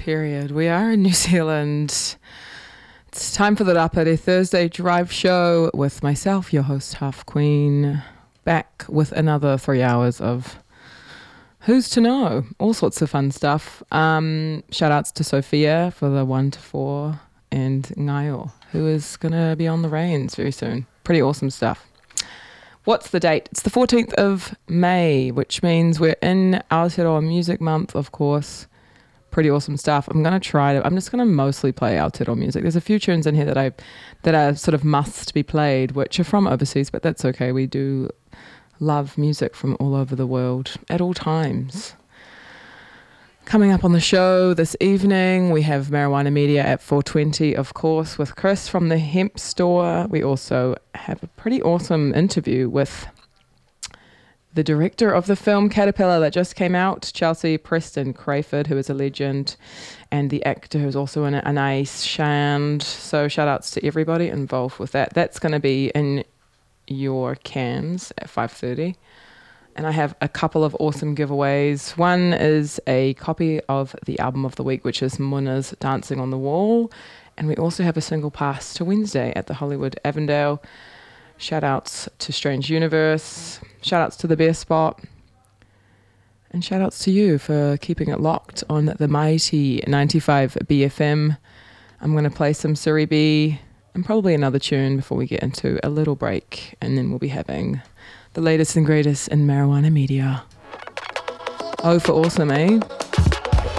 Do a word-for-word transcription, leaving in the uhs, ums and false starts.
period. We are in New Zealand. It's time for the Rapare Thursday Drive Show with myself, your host, Half Queen, back with another three hours of Who's to Know? All sorts of fun stuff. Um, shout outs to Sophia for the one to four and Ngaio, who is going to be on the reins very soon. Pretty awesome stuff. What's the date? It's the fourteenth of May, which means we're in Aotearoa Music Month, of course. Pretty awesome stuff. I'm going to try to, I'm just going to mostly play Aotearoa music. There's a few tunes in here that I, that are sort of must be played, which are from overseas, but that's okay. We do love music from all over the world at all times. Coming up on the show this evening, we have Marijuana Media at four twenty, of course, with Chris from the Hemp Store. We also have a pretty awesome interview with the director of the film Caterpillar that just came out, Chelsea Preston Crayford, who is a legend, and the actor who's also in it, Anais Shand. So shout outs to everybody involved with that. That's going to be in your cans at five thirty. And I have a couple of awesome giveaways. One is a copy of the album of the week, which is Muna's Dancing on the Wall. And we also have a single pass to Wednesday at the Hollywood Avondale. Shout outs to Strange Universe. Shout outs to the Bear Spot. And shout outs to you for keeping it locked on the mighty ninety-five B F M. I'm going to play some Suri B and probably another tune before we get into a little break. And then we'll be having the latest and greatest in marijuana media. Oh, for awesome, eh?